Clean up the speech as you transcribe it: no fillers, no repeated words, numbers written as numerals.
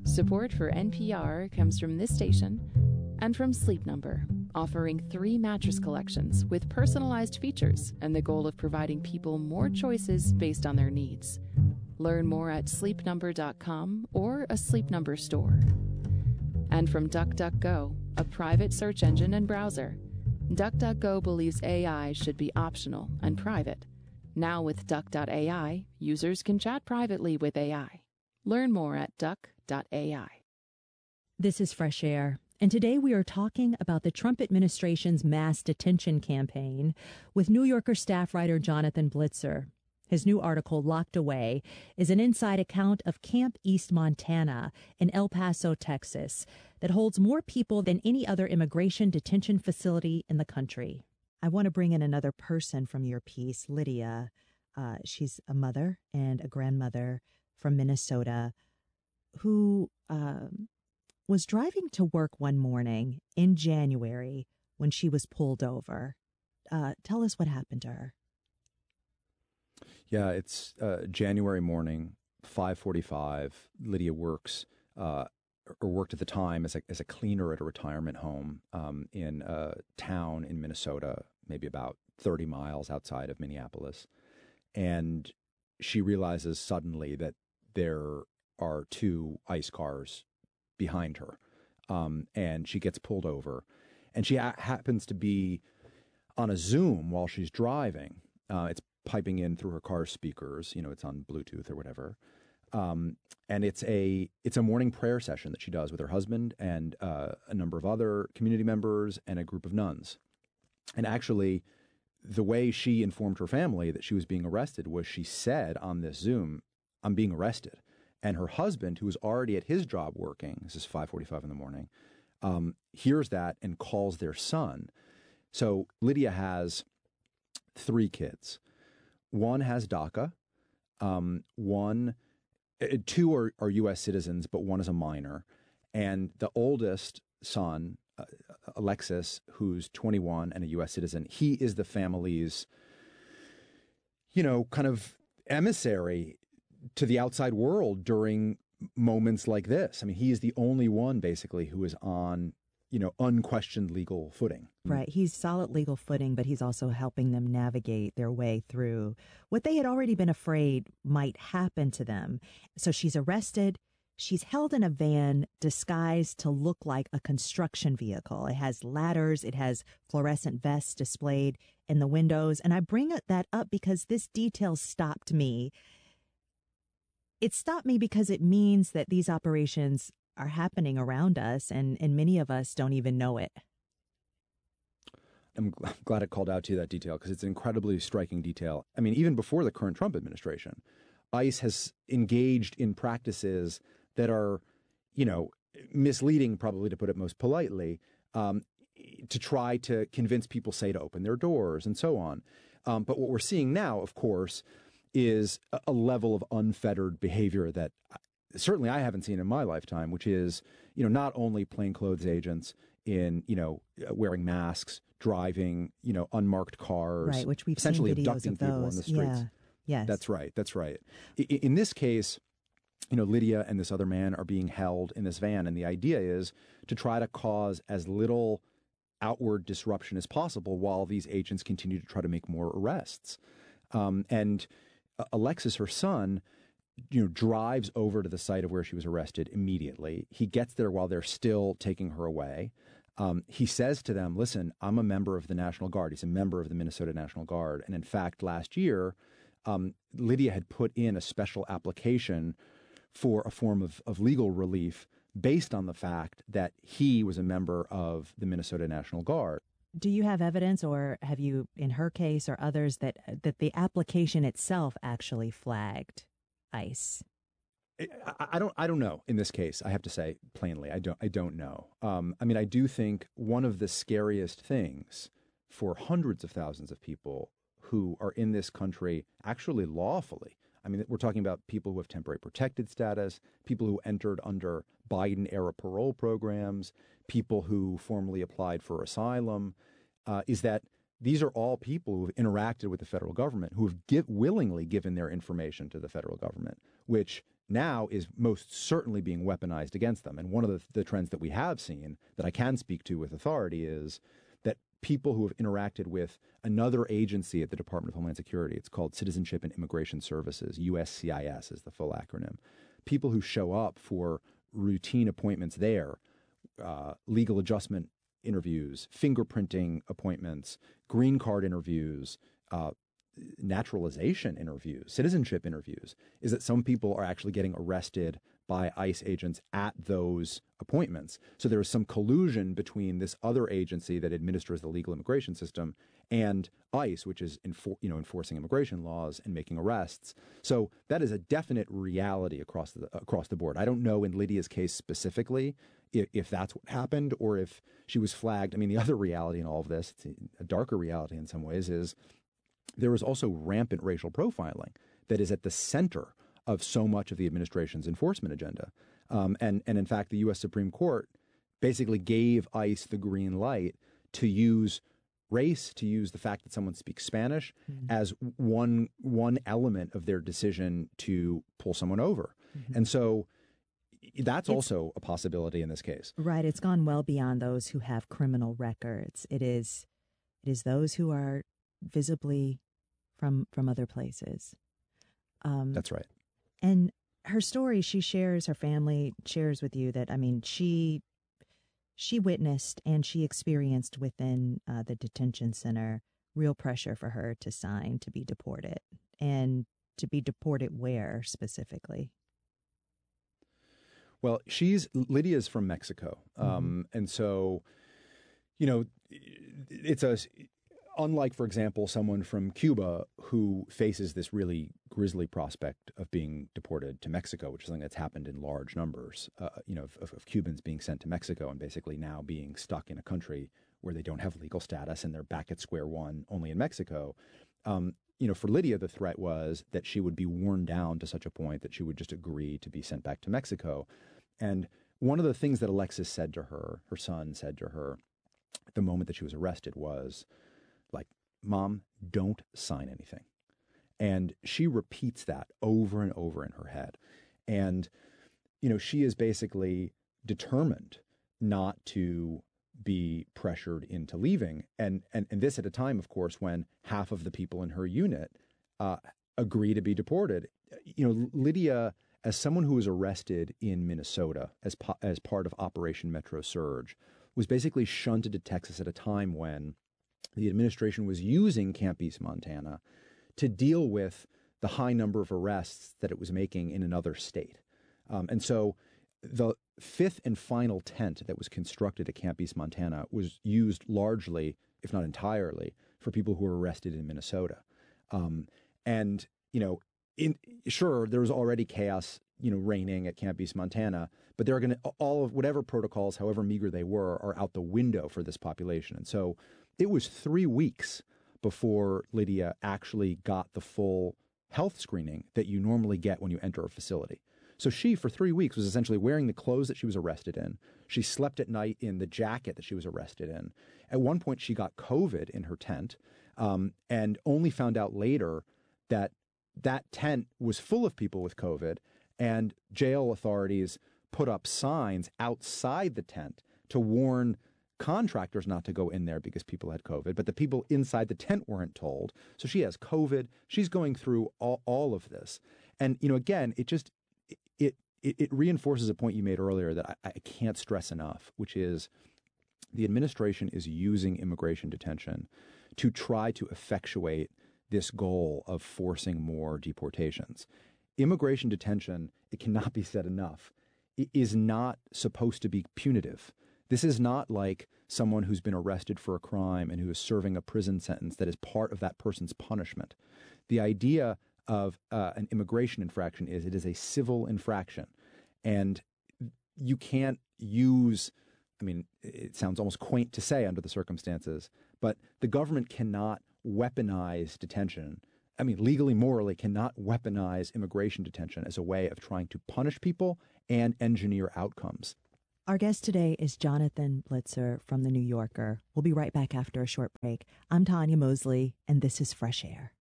Support for NPR comes from this station and from Sleep Number, offering 3 mattress collections with personalized features and the goal of providing people more choices based on their needs. Learn more at sleepnumber.com or a Sleep Number store. And from DuckDuckGo, a private search engine and browser. DuckDuckGo believes AI should be optional and private. Now with Duck.ai, users can chat privately with AI. Learn more at Duck.ai. This is Fresh Air, and today we are talking about the Trump administration's mass detention campaign with New Yorker staff writer Jonathan Blitzer. His new article, Locked Away, is an inside account of Camp East Montana in El Paso, Texas, that holds more people than any other immigration detention facility in the country. I want to bring in another person from your piece, Lydia. She's a mother and a grandmother from Minnesota who was driving to work one morning in January when she was pulled over. Tell us what happened to her. Yeah, it's January morning, 5:45. Lydia works or worked at the time as a cleaner at a retirement home in a town in Minnesota, maybe about 30 miles outside of Minneapolis. And she realizes suddenly that there are 2 ICE cars behind her, and she gets pulled over. And she happens to be on a Zoom while she's driving. It's piping in through her car's speakers. You know, it's on Bluetooth or whatever. And it's a morning prayer session that she does with her husband and a number of other community members and a group of nuns. And actually, the way she informed her family that she was being arrested was she said on this Zoom, "I'm being arrested." And her husband, who was already at his job working, this is 5:45 in the morning, hears that and calls their son. So Lydia has 3 kids. One has DACA. 2 are U.S. citizens, but one is a minor. And the oldest son, Alexis, who's 21 and a U.S. citizen, he is the family's, kind of emissary to the outside world during moments like this. I mean, he is the only one basically who is on, unquestioned legal footing. Right. He's solid legal footing, but he's also helping them navigate their way through what they had already been afraid might happen to them. So she's arrested. She's held in a van disguised to look like a construction vehicle. It has ladders. It has fluorescent vests displayed in the windows. And I bring that up because this detail stopped me. It stopped me because it means that these operations are happening around us, and many of us don't even know it. I'm glad it called out to you that detail because it's an incredibly striking detail. I mean, even before the current Trump administration, ICE has engaged in practices that are, misleading, probably to put it most politely, to try to convince people, say, to open their doors and so on. But what we're seeing now, of course, is a level of unfettered behavior that certainly I haven't seen in my lifetime, which is, not only plainclothes agents in, wearing masks, driving, unmarked cars, right, which we've essentially seen videos abducting of people those. on the streets. Yeah. Yes. That's right. In this case, Lydia and this other man are being held in this van, and the idea is to try to cause as little outward disruption as possible while these agents continue to try to make more arrests. And Alexis, her son, drives over to the site of where she was arrested immediately. He gets there while they're still taking her away. He says to them, listen, I'm a member of the National Guard. He's a member of the Minnesota National Guard. And in fact, last year, Lydia had put in a special application for a form of legal relief based on the fact that he was a member of the Minnesota National Guard. Do you have evidence, or have you, in her case or others, that the application itself actually flagged ICE? I don't know in this case. I have to say plainly, I don't know. I do think one of the scariest things for hundreds of thousands of people who are in this country actually lawfully. We're talking about people who have temporary protected status, people who entered under Biden-era parole programs, people who formally applied for asylum, is that these are all people who have interacted with the federal government, who have willingly given their information to the federal government, which now is most certainly being weaponized against them. And one of the trends that we have seen that I can speak to with authority is that people who have interacted with another agency at the Department of Homeland Security, it's called Citizenship and Immigration Services, USCIS is the full acronym, people who show up for routine appointments there, legal adjustment interviews, fingerprinting appointments, green card interviews, naturalization interviews, citizenship interviews, is that some people are actually getting arrested by ICE agents at those appointments. So there is some collusion between this other agency that administers the legal immigration system and ICE, which is enforcing immigration laws and making arrests. So that is a definite reality across the board. I don't know in Lydia's case specifically if that's what happened or if she was flagged. I mean, the other reality in all of this, it's a darker reality in some ways, is there is also rampant racial profiling that is at the center of so much of the administration's enforcement agenda. And in fact, the U.S. Supreme Court basically gave ICE the green light to use race, to use the fact that someone speaks Spanish as one element of their decision to pull someone over. And so that's also a possibility in this case. Right. It's gone well beyond those who have criminal records. It is those who are visibly from other places. That's right. And her story, her family shares with you that, I mean, she witnessed and she experienced within the detention center real pressure for her to sign to be deported. And to be deported where specifically? Well, Lydia's from Mexico. And so, it's unlike, for example, someone from Cuba who faces this really grisly prospect of being deported to Mexico, which is something that's happened in large numbers, of Cubans being sent to Mexico and basically now being stuck in a country where they don't have legal status and they're back at square one only in Mexico. For Lydia, the threat was that she would be worn down to such a point that she would just agree to be sent back to Mexico. And one of the things that Alexis said to her son said to her at the moment that she was arrested was, like, Mom, don't sign anything. And she repeats that over and over in her head. And, she is basically determined not to be pressured into leaving. And this at a time, of course, when half of the people in her unit agree to be deported. Lydia, as someone who was arrested in Minnesota as part of Operation Metro Surge, was basically shunted to Texas at a time when the administration was using Camp East Montana to deal with the high number of arrests that it was making in another state. And so the fifth and final tent that was constructed at Camp East Montana was used largely, if not entirely, for people who were arrested in Minnesota. Sure, there was already chaos, reigning at Camp East Montana, but they're going to, all of whatever protocols, however meager they were, are out the window for this population. And so it was 3 weeks before Lydia actually got the full health screening that you normally get when you enter a facility. So she, for 3 weeks, was essentially wearing the clothes that she was arrested in. She slept at night in the jacket that she was arrested in. At one point, she got COVID in her tent, and only found out later that that tent was full of people with COVID, and jail authorities put up signs outside the tent to warn contractors not to go in there because people had COVID, but the people inside the tent weren't told. So she has COVID. She's going through all of this. And, again, it reinforces a point you made earlier that I can't stress enough, which is the administration is using immigration detention to try to effectuate this goal of forcing more deportations. Immigration detention, it cannot be said enough, it is not supposed to be punitive. This is not like someone who's been arrested for a crime and who is serving a prison sentence that is part of that person's punishment. The idea of an immigration infraction is it is a civil infraction. And you can't use, it sounds almost quaint to say under the circumstances, but the government cannot weaponize detention. Legally, morally, cannot weaponize immigration detention as a way of trying to punish people and engineer outcomes. Our guest today is Jonathan Blitzer from The New Yorker. We'll be right back after a short break. I'm Tanya Mosley, and this is Fresh Air.